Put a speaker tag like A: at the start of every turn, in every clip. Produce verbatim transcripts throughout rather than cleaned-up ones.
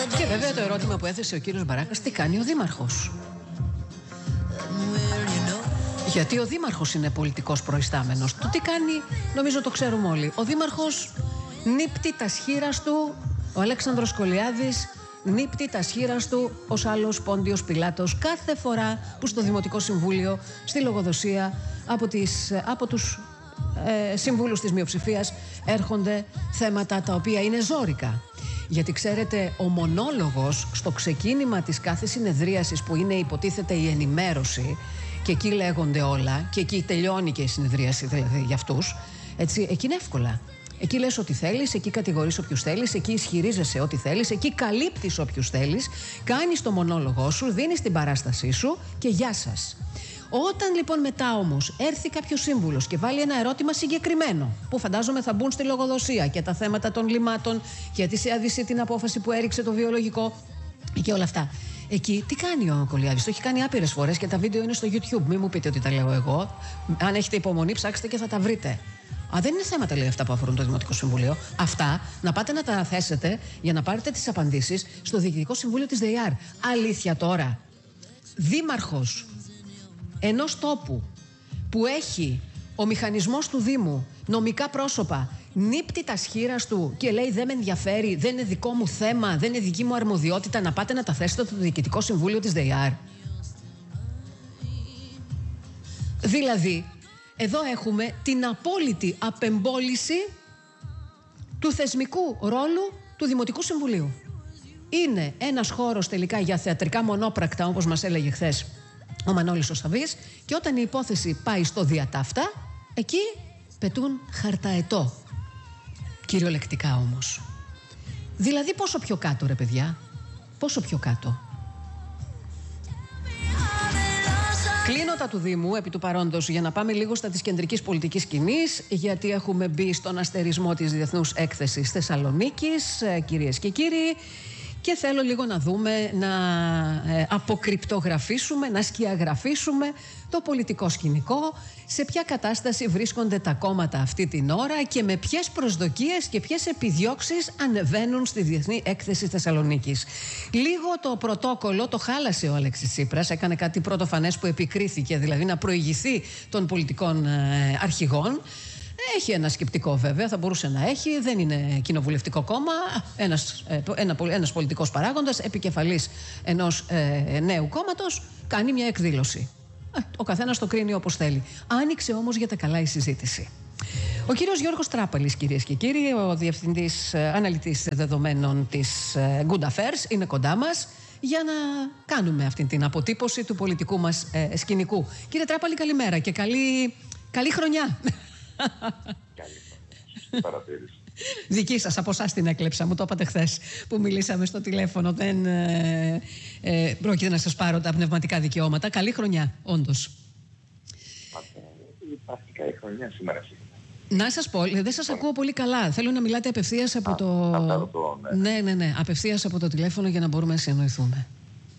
A: Και βέβαια το ερώτημα που έθεσε ο κύριος Μπαράκας, τι κάνει ο δήμαρχος? Γιατί ο δήμαρχος είναι πολιτικός προϊστάμενος. Το τι κάνει, νομίζω το ξέρουμε όλοι. Ο δήμαρχος νύπτει τα σχήρας του, ο Αλέξανδρος Κολιάδης νύπτει τα σχήρας του ως άλλος Πόντιος Πιλάτος κάθε φορά που στο Δημοτικό Συμβούλιο, στη λογοδοσία από, τις, από τους ε, συμβούλους της μειοψηφίας έρχονται θέματα τα οποία είναι ζόρικα. Γιατί ξέρετε, ο μονόλογος στο ξεκίνημα της κάθε συνεδρίασης, που είναι υποτίθεται η ενημέρωση, και εκεί λέγονται όλα και εκεί τελειώνει και η συνεδρίαση δηλαδή για αυτούς, έτσι, εκεί είναι εύκολα. Εκεί λες ό,τι θέλεις, εκεί κατηγορείς όποιους θέλεις, εκεί ισχυρίζεσαι ό,τι θέλεις, εκεί καλύπτεις όποιους θέλεις, κάνεις το μονόλογο σου, δίνεις την παράστασή σου και γεια σας. Όταν λοιπόν μετά όμως έρθει κάποιος σύμβουλος και βάλει ένα ερώτημα συγκεκριμένο, που φαντάζομαι θα μπουν στη λογοδοσία και τα θέματα των λιμάτων, γιατί σε άδεισε την απόφαση που έριξε το βιολογικό και όλα αυτά. Εκεί τι κάνει ο Κολιάδης? Το έχει κάνει άπειρες φορές και τα βίντεο είναι στο YouTube. Μην μου πείτε ότι τα λέω εγώ. Αν έχετε υπομονή, ψάξτε και θα τα βρείτε. Α, δεν είναι θέματα, λέει, αυτά που αφορούν το Δημοτικό Συμβουλίο. Αυτά να πάτε να τα θέσετε για να πάρετε τις απαντήσεις στο Διοικητικό Συμβούλιο της ΔΕΙΑΡ. Αλήθεια τώρα. Δήμαρχος ενός τόπου που έχει ο μηχανισμός του Δήμου νομικά πρόσωπα, νύπτει τα σχήρας του και λέει δεν με ενδιαφέρει, δεν είναι δικό μου θέμα, δεν είναι δική μου αρμοδιότητα, να πάτε να τα θέσετε στο Διοικητικό Συμβούλιο της ΔΕΙΑΡ. Δηλαδή, εδώ έχουμε την απόλυτη απεμπόληση του θεσμικού ρόλου του Δημοτικού Συμβουλίου. Είναι ένας χώρος τελικά για θεατρικά μονόπρακτα, όπως μας έλεγε χθες ο Μανώλης ο Σαββής, και όταν η υπόθεση πάει στο διατάφτα, εκεί πετούν χαρταετό. Κυριολεκτικά όμως. Δηλαδή πόσο πιο κάτω, ρε παιδιά? Πόσο πιο κάτω? Κλείνω τα του Δήμου επί του παρόντος για να πάμε λίγο στα της κεντρικής πολιτικής σκηνής, γιατί έχουμε μπει στον αστερισμό της Διεθνούς Έκθεσης Θεσσαλονίκης, κυρίες και κύριοι, και θέλω λίγο να δούμε, να ε, αποκρυπτογραφήσουμε, να σκιαγραφίσουμε το πολιτικό σκηνικό, σε ποια κατάσταση βρίσκονται τα κόμματα αυτή την ώρα και με ποιες προσδοκίες και ποιες επιδιώξεις ανεβαίνουν στη Διεθνή Έκθεση Θεσσαλονίκης. Λίγο το πρωτόκολλο το χάλασε ο Αλέξης Τσίπρας, έκανε κάτι πρωτοφανές που επικρίθηκε, δηλαδή να προηγηθεί των πολιτικών ε, αρχηγών. Έχει ένα σκεπτικό βέβαια, θα μπορούσε να έχει, δεν είναι κοινοβουλευτικό κόμμα, ένας, ένα, ένας πολιτικός παράγοντας, επικεφαλής ενός ε, νέου κόμματος, κάνει μια εκδήλωση. Ο καθένας το κρίνει όπως θέλει. Άνοιξε όμως για τα καλά η συζήτηση. Ο κύριος Γιώργος Τράπαλης, κυρίες και κύριοι, ο διευθυντής αναλυτής δεδομένων της Good Affairs, είναι κοντά μας για να κάνουμε αυτή την αποτύπωση του πολιτικού μας ε, σκηνικού. Κύριε Τράπαλη, καλημέρα και καλή, καλή χρονιά.
B: Καλή παρατήρηση.
A: Δική σας, από εσάς την έκλεψα, μου το είπατε χθες που μιλήσαμε στο τηλέφωνο. Δεν ε, ε, πρόκειται να σας πάρω τα πνευματικά δικαιώματα. Καλή χρονιά, όντως.
B: Υπάρχει καλή χρονιά σήμερα.
A: Να σας πω, δεν σας ακούω πολύ καλά. Θέλω να μιλάτε απευθείας από το...
B: το ναι.
A: ναι, ναι, ναι, απευθείας από το τηλέφωνο για να μπορούμε να συνεννοηθούμε.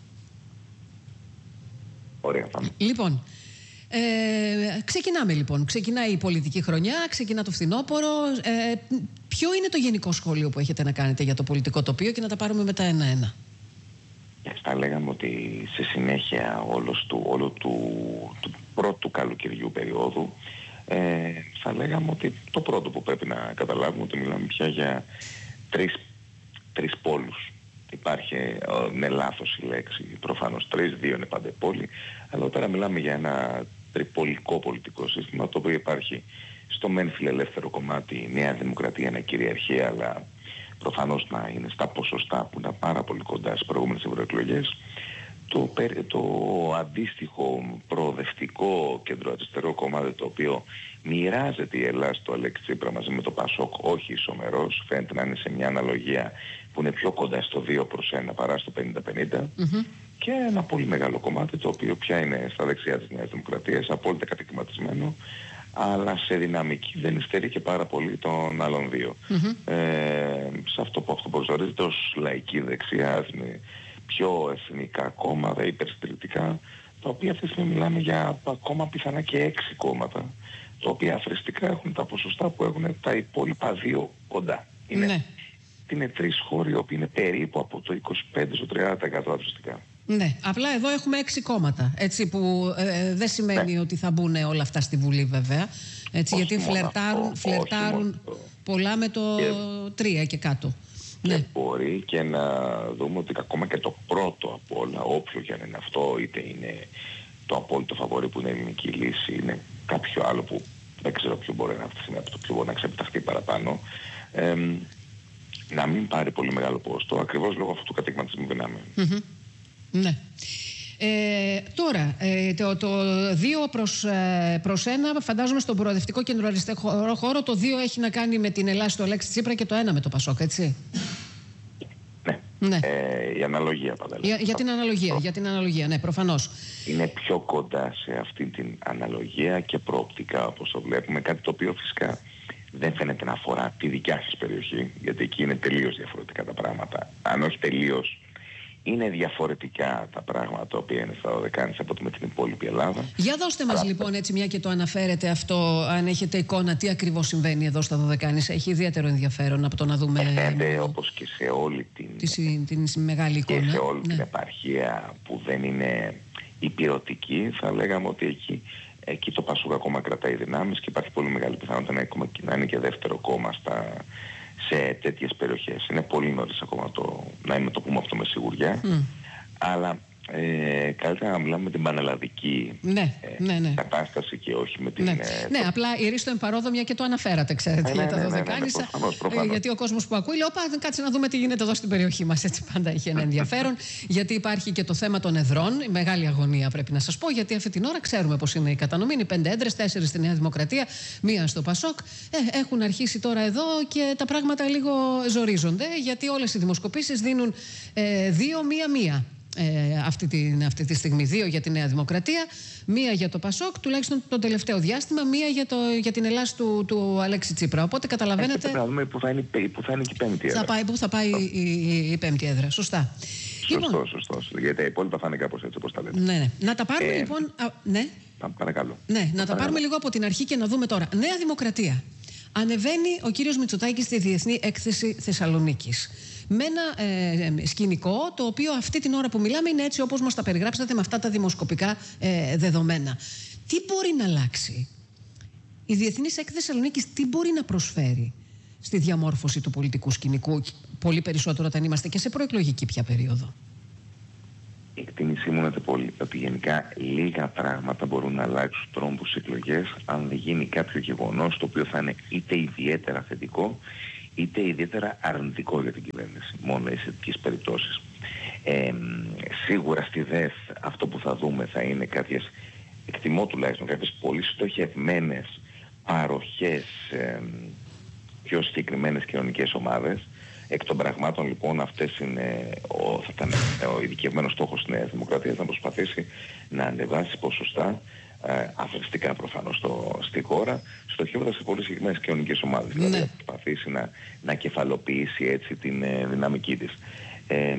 B: Ωραία, πάμε.
A: Λοιπόν, Ε, ξεκινάμε λοιπόν. Ξεκινάει η πολιτική χρονιά, ξεκινά το φθινόπωρο. Ε, ποιο είναι το γενικό σχόλιο που έχετε να κάνετε για το πολιτικό τοπίο και να τα πάρουμε μετά ένα-ένα?
B: Θα λέγαμε ότι σε συνέχεια όλος του, όλου του, του πρώτου καλοκαιριού περίοδου ε, θα λέγαμε ότι το πρώτο που πρέπει να καταλάβουμε ότι μιλάμε πια για τρεις, τρεις πόλους. Υπάρχει, με λάθος η λέξη, προφανώς τρεις, δύο είναι πάντα πόλη, αλλά εδώ πέρα μιλάμε για ένα τριπολικό πολιτικό σύστημα, το οποίο υπάρχει στο μεν φιλελεύθερο κομμάτι Νέα Δημοκρατία, Νέα Κυριαρχία, αλλά προφανώς να είναι στα ποσοστά που είναι πάρα πολύ κοντά στις προηγούμενες ευρωεκλογές. Το, το αντίστοιχο προοδευτικό κεντροαριστερό κομμάτι, το οποίο μοιράζεται η Ελλάδα στο Αλέξη Τσίπρα μαζί με το Πασόκ, όχι ισομερός, φαίνεται να είναι σε μια αναλογία που είναι πιο κοντά στο δύο προς ένα παρά στο πενήντα πενήντα, mm-hmm. και ένα πολύ μεγάλο κομμάτι το οποίο πια είναι στα δεξιά της Νέας Δημοκρατίας, απόλυτα κατοικηματισμένο, αλλά σε δυναμική δεν υστερεί και πάρα πολύ των άλλων δύο. Mm-hmm. Ε, σε αυτό που αυτοπροσδιορίζεται ως λαϊκή δεξιά, πιο εθνικά κόμματα, υπερστηρητικά, τα οποία αυτή τη στιγμή μιλάμε για ακόμα πιθανά και έξι κόμματα, τα οποία αφριστικά έχουν τα ποσοστά που έχουν τα υπόλοιπα δύο κοντά. Είναι.
A: Ναι.
B: είναι τρεις χώροι που είναι περίπου από το είκοσι πέντε στο τριάντα τοις εκατό ουσιαστικά.
A: Ναι, απλά εδώ έχουμε έξι κόμματα, έτσι, που ε, δεν σημαίνει ναι. ότι θα μπουν όλα αυτά στη Βουλή βέβαια, έτσι, όχι γιατί φλερτάρουν, αυτό, φλερτάρουν πολλά με το και, τρία και κάτω.
B: Και
A: ναι.
B: μπορεί και να δούμε ότι ακόμα και το πρώτο από όλα, όποιο και αν είναι αυτό, είτε είναι το απόλυτο φαβορί που είναι η ελληνική λύση, είναι κάποιο άλλο που δεν ξέρω ποιο μπορεί να, το ποιο μπορεί να ξεπεταχτεί παραπάνω, ε, να μην πάρει πολύ μεγάλο πόστο, ακριβώς λόγω αυτού του κατηγματισμού δυνάμεων.
A: Mm-hmm. Ναι. Ε, τώρα, ε, το, το δύο προς, ε, προς ένα, φαντάζομαι στον προοδευτικό κεντροαριστερό χώρο, το δύο έχει να κάνει με την Ελλάδα του Αλέξη Τσίπρα και το ένα με το Πασόκ, έτσι.
B: Ναι. ναι. Ε, η αναλογία πάντα.
A: Για, για την αναλογία, για την αναλογία, ναι, προφανώς.
B: Είναι πιο κοντά σε αυτή την αναλογία και προοπτικά, όπως το βλέπουμε, κάτι το οποίο φυσικά δεν φαίνεται να αφορά τη δικιά σας περιοχή, γιατί εκεί είναι τελείως διαφορετικά τα πράγματα. Αν όχι τελείως, είναι διαφορετικά τα πράγματα τα οποία είναι στα Δωδεκάνησα από το με την υπόλοιπη Ελλάδα.
A: Για δώστε μας Αλλά... λοιπόν, έτσι, μια και το αναφέρετε αυτό, αν έχετε εικόνα τι ακριβώς συμβαίνει εδώ στα Δωδεκάνησα. Έχει ιδιαίτερο ενδιαφέρον από το να δούμε.
B: Φαίνεται όπως και σε όλη την,
A: την, την, την μεγάλη εικόνα.
B: Και σε όλη
A: ναι.
B: την επαρχία που δεν είναι υπηρετική, θα λέγαμε ότι εκεί, εκεί το Πασόκ ακόμα κρατάει δυνάμεις και υπάρχει πολύ μεγάλη πιθανότητα να, να είναι και δεύτερο κόμμα στα. Σε τέτοιες περιοχές. Είναι πολύ νωρίς ακόμα το, να το πούμε αυτό με σιγουριά, mm. αλλά ε, καλύτερα να μιλάμε με την πανελλαδική
A: ναι,
B: ε,
A: ναι, ναι.
B: κατάσταση και όχι με την...
A: Ναι,
B: ε,
A: ναι
B: το...
A: απλά η Ρίστο Εμπαρόδο, μια και το αναφέρατε, ξέρετε, ε, ναι, για τα
B: ναι,
A: Δωδεκάνησα.
B: Ναι, ναι, ναι, προφανώς, προφανώς.
A: Γιατί ο κόσμος που ακούει λέει, όπα, κάτσε να δούμε τι γίνεται εδώ στην περιοχή μας. Έτσι πάντα έχει ένα ενδιαφέρον, γιατί υπάρχει και το θέμα των εδρών, η μεγάλη αγωνία πρέπει να σας πω, γιατί αυτή την ώρα ξέρουμε πώς είναι η κατανομή. Είναι πέντε έδρες, τέσσερις στη Νέα Δημοκρατία, μία στο Πασόκ. Ε, έχουν αρχίσει τώρα εδώ και τα πράγματα λίγο ζορίζονται, γιατί όλες οι δημοσκοπήσεις δίνουν ε, δύο, μία-μία. Ε, αυτή, τη, αυτή τη στιγμή. Δύο για τη Νέα Δημοκρατία, μία για το Πασόκ, τουλάχιστον το τελευταίο διάστημα, μία για, το, για την Ελλάδα του, του Αλέξη Τσίπρα. Οπότε καταλαβαίνετε.
B: Πρέπει να δούμε πού θα είναι, που θα είναι και η πέμπτη έδρα.
A: Θα πάει, πού θα πάει η, η, η πέμπτη έδρα. Σωστά.
B: Σωστό, λοιπόν, σωστό. Γιατί τα υπόλοιπα θα είναι κάπως έτσι όπως τα λέτε.
A: Ναι, ναι. Να τα πάρουμε ε, λοιπόν. Α, ναι.
B: Παρακαλώ.
A: Ναι, να
B: παρακαλώ.
A: τα πάρουμε λίγο από την αρχή και να δούμε τώρα. Νέα Δημοκρατία. Ανεβαίνει ο κύριος Μητσοτάκης στη Διεθνή Έκθεση Θεσσαλονίκης. Με ένα ε, σκηνικό το οποίο αυτή την ώρα που μιλάμε είναι έτσι όπως μας τα περιγράψατε με αυτά τα δημοσκοπικά ε, δεδομένα. Τι μπορεί να αλλάξει η Διεθνής Έκθεση Θεσσαλονίκης, τι μπορεί να προσφέρει στη διαμόρφωση του πολιτικού σκηνικού, πολύ περισσότερο όταν είμαστε και σε προεκλογική πια περίοδο?
B: Η εκτίμησή μου είναι πολύ ότι γενικά λίγα πράγματα μπορούν να αλλάξουν τρόμπους εκλογές αν δεν γίνει κάποιο γεγονός το οποίο θα είναι είτε ιδιαίτερα θετικό είτε ιδιαίτερα αρνητικό για την κυβέρνηση, μόνο σε τέτοιες περιπτώσεις. Ε, σίγουρα στη ΔΕΘ αυτό που θα δούμε θα είναι κάποιες, εκτιμώ τουλάχιστον, κάποιες πολύ στοχευμένες παροχές ε, πιο συγκεκριμένες κοινωνικές ομάδες. Εκ των πραγμάτων λοιπόν αυτές είναι ο, θα ήταν ο ειδικευμένος στόχος της Νέας Δημοκρατίας να προσπαθήσει να ανεβάσει ποσοστά ε, αφριστικά προφανώς στο, στη χώρα, στοχεύοντας σε πολύ συγκεκριμένες κοινωνικές ομάδες. Ναι. Δηλαδή να προσπαθήσει να, να κεφαλοποιήσει έτσι την ε, δυναμική της. Ε,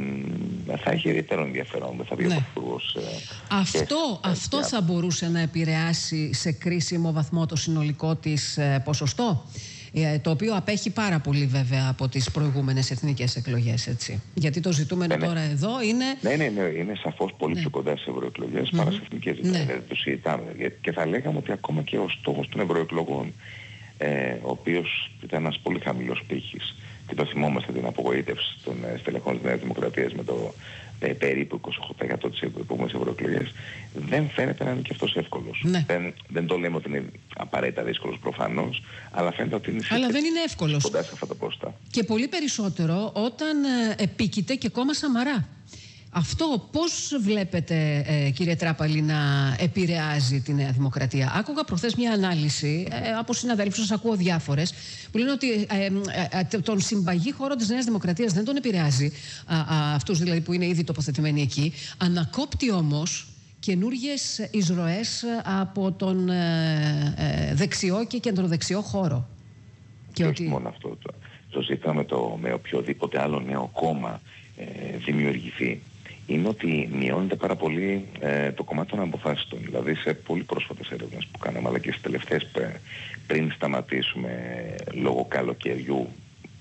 B: θα έχει ιδιαίτερο ενδιαφέρον, δεν θα βγει ναι. αυτούς, ε,
A: αυτό, αυτό θα μπορούσε να επηρεάσει σε κρίσιμο βαθμό το συνολικό της ε, ποσοστό, το οποίο απέχει πάρα πολύ βέβαια από τις προηγούμενες εθνικές εκλογές, έτσι. Γιατί το ζητούμενο ναι, τώρα ναι. εδώ είναι...
B: Ναι, ναι, ναι, είναι σαφώς πολύ ναι. πιο κοντά στις ευρωεκλογές mm-hmm. παρά στις εθνικές. Ναι. Δηλαδή το συζητάμε. Και θα λέγαμε ότι ακόμα και ο στόχος των ευρωεκλογών, ε, ο οποίος ήταν ένας πολύ χαμηλός πύχης, και το θυμόμαστε την απογοήτευση των στελεχών της Νέας Δημοκρατίας με το ε, περίπου είκοσι οκτώ τοις εκατό της επόμενης ευρωεκλογές, δεν φαίνεται να είναι και αυτός εύκολος. Ναι. Δεν, δεν το λέμε ότι είναι απαραίτητα δύσκολος προφανώς, αλλά φαίνεται ότι είναι,
A: αλλά δεν είναι εύκολος.
B: Κοντά σε αυτά τα πόστα.
A: Και πολύ περισσότερο όταν ε, επίκειται και κόμμα Σαμαρά. Αυτό πώς βλέπετε, ε, κύριε Τράπαλη, να επηρεάζει τη Νέα Δημοκρατία? Άκουγα προχθές μια ανάλυση ε, από συναδέλφους, σας ακούω διάφορες, που λένε ότι ε, ε, ε, τον συμπαγή χώρο της Νέας Δημοκρατίας δεν τον επηρεάζει, α, α, αυτούς δηλαδή που είναι ήδη τοποθετημένοι εκεί. Ανακόπτει όμως καινούργιες εισρωές από τον ε, ε, δεξιό και κεντροδεξιό χώρο.
B: Και όχι ότι... μόνο αυτό. Το, το ζήταμε το, με οποιοδήποτε άλλο νέο κόμμα ε, δημιουργηθεί. Είναι ότι μειώνεται πάρα πολύ ε, το κομμάτι των αποφάσεων. Δηλαδή σε πολύ πρόσφατες έρευνες που κάναμε, αλλά και στις τελευταίες πριν σταματήσουμε λόγω καλοκαιριού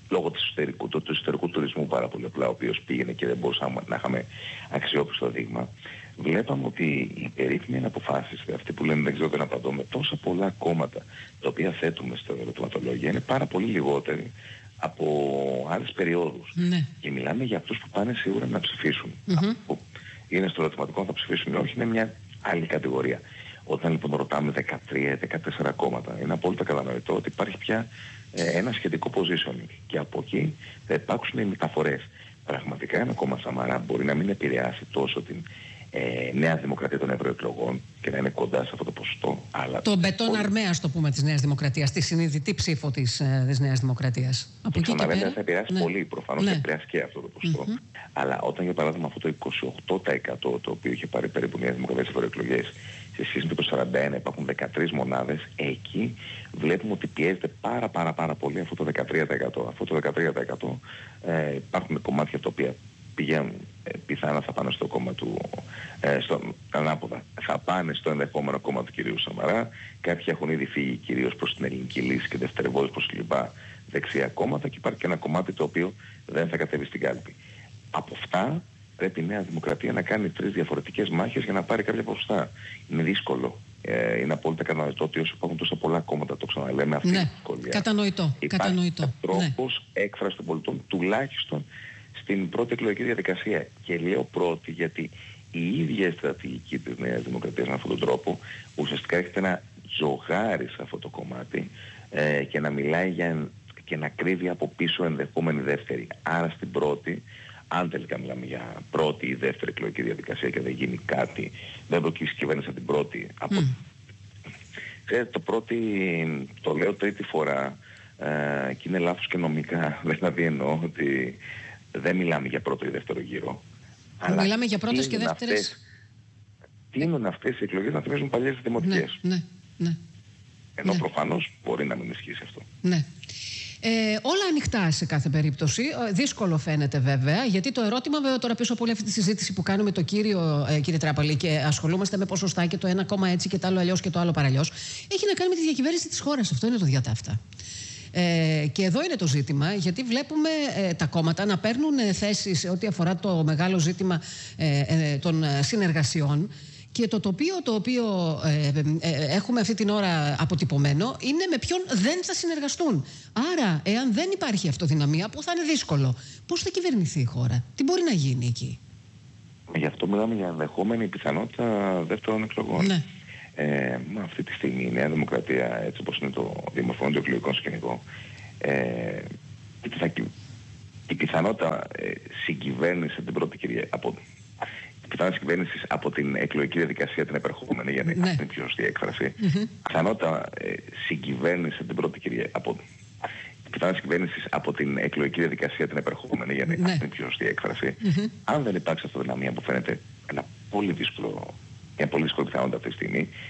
B: λόγω του εσωτερικού, του, του εσωτερικού τουρισμού πάρα πολύ απλά, ο οποίος πήγαινε και δεν μπορούσαμε να είχαμε αξιόπιστο δείγμα, βλέπαμε ότι οι περίφημες αποφάσεις, αυτοί που λένε δεν ξέρω δεν απαντώ, με τόσα πολλά κόμματα τα οποία θέτουμε στο ερωτηματολόγιο, είναι πάρα πολύ λιγότεροι από άλλες περιόδους.
A: Ναι. Και
B: μιλάμε για αυτούς που πάνε σίγουρα να ψηφίσουν.
A: Mm-hmm.
B: Που είναι στο ερωτηματικό, θα ψηφίσουν ή όχι, είναι μια άλλη κατηγορία. Όταν λοιπόν ρωτάμε δεκατρία δεκατέσσερα κόμματα, είναι απόλυτα κατανοητό ότι υπάρχει πια ε, ένα σχετικό positioning. Και από εκεί θα υπάρξουν οι μεταφορές. Πραγματικά ένα κόμμα Σαμαρά μπορεί να μην επηρεάσει τόσο την ε, Νέα Δημοκρατία των ευρωεκλογών και να είναι κοντά σε αυτό το ποσοστό. Αλλά
A: το μπετόν αρμαία, το πούμε, της Νέας Δημοκρατίας, τη συνειδητή ψήφο της, ε, της Νέας Δημοκρατίας. Από εκεί και πέρα
B: θα επηρεάσει
A: ναι.
B: πολύ, προφανώς
A: ναι.
B: θα επηρεάσει και αυτό το ποσοστό. Mm-hmm. Αλλά όταν για παράδειγμα αυτό το είκοσι οκτώ τοις εκατό το οποίο είχε πάρει περίπου η Νέα Δημοκρατία στις ευρωεκλογές, σε σχέση με το σαράντα ένα υπάρχουν δεκατρείς μονάδες, εκεί βλέπουμε ότι πιέζεται πάρα πάρα πάρα πολύ αυτό το δεκατρία τοις εκατό. Αυτό το δεκατρία τοις εκατό ε, υπάρχουν κομμάτια τα οποία πηγαίνουν, ε, πιθανά θα πάνε στο κόμμα του, ε, στο, ανάποδα, θα πάνε στο ενδεχόμενο κόμμα του κυρίου Σαμαρά, κάποιοι έχουν ήδη φύγει κυρίως προς την ελληνική λύση και δευτερευόντως προς λοιπά δεξιά κόμματα και υπάρχει και ένα κομμάτι το οποίο δεν θα κατέβει στην κάλπη. Από αυτά πρέπει η Νέα Δημοκρατία να κάνει τρεις διαφορετικές μάχες για να πάρει κάποια ποσοστά. Είναι δύσκολο. Ε, είναι απόλυτα κατανοητό ότι όσο υπάρχουν τόσα πολλά κόμματα, το ξαναλέμε, αυτή
A: ναι.
B: είναι η δυσκολία.
A: Κατανοητό.
B: Υπάρχει
A: Κατανοητό.
B: τρόπος
A: ναι.
B: έκφρασης των πολιτών, τουλάχιστον στην πρώτη εκλογική διαδικασία. Και λέω πρώτη γιατί η ίδια η στρατηγική της Νέας Δημοκρατίας με αυτόν τον τρόπο ουσιαστικά έχετε να τζογάρει σε αυτό το κομμάτι ε, και να μιλάει για, και να κρύβει από πίσω ενδεχόμενη δεύτερη. Άρα στην πρώτη, αν τελικά μιλάμε για πρώτη ή δεύτερη εκλογική διαδικασία και δεν γίνει κάτι, δεν προκύψει κυβέρνηση από την πρώτη. Από... Mm. Ξέρετε, το πρώτη, το λέω τρίτη φορά ε, και είναι λάθος και νομικά. Δηλαδή εννοώ ότι δεν μιλάμε για πρώτο ή δεύτερο γύρο.
A: Αλλά μιλάμε για πρώτες και δεύτερες.
B: Τείνουν αυτές οι εκλογές να θυμίζουν παλιές δημοτικές.
A: Ναι, ναι, ναι.
B: Ενώ
A: ναι.
B: προφανώς μπορεί να μην ισχύσει αυτό.
A: Ναι. Ε, όλα ανοιχτά σε κάθε περίπτωση. Δύσκολο φαίνεται βέβαια, γιατί το ερώτημα, βέβαια, τώρα πίσω από όλη αυτή τη συζήτηση που κάνουμε το κύριο, ε, κύριε Τράπαλη, και ασχολούμαστε με ποσοστά και το ένα κόμμα έτσι και το άλλο αλλιώς και το άλλο παραλλιώς, έχει να κάνει με τη διακυβέρνηση της χώρας. Αυτό είναι το διατάφτα. Ε, και εδώ είναι το ζήτημα, γιατί βλέπουμε ε, τα κόμματα να παίρνουν ε, θέσεις ό,τι αφορά το μεγάλο ζήτημα ε, ε, των συνεργασιών. Και το τοπίο το οποίο ε, ε, έχουμε αυτή την ώρα αποτυπωμένο είναι με ποιον δεν θα συνεργαστούν. Άρα, εάν δεν υπάρχει αυτοδυναμία, που θα είναι δύσκολο, πώς θα κυβερνηθεί η χώρα, τι μπορεί να γίνει εκεί?
B: Γι' αυτό μιλάμε για ενδεχόμενη πιθανότητα δεύτερων εκλογών.
A: Ναι.
B: Ε, μα αυτή τη στιγμή η Νέα Δημοκρατία, έτσι όπως είναι το διαμορφωμένο το εκλογικό σκηνικό, ε, η πιθανότητα ε, συγκυβέρνηση την πρώτη κυρία από πιθανότητα κυβέρνηση από την εκλογική διαδικασία την επερχόμενη, για να είναι ναι. πιο σωστή έκφραση. Mm-hmm. Πιθανότητα ε, συγκυβέρνηση την πρώτη κυρία από πιθανότητα κυβέρνηση από την εκλογική διαδικασία την επερχόμενη, για να είναι ναι. πιο σωστή έκφραση. Mm-hmm. Αν δεν υπάρξει αυτοδυναμία που φαίνεται ένα πολύ δύσκολο, μια πολύ δύσκολη πιθανότητα αυτή τη στιγμή,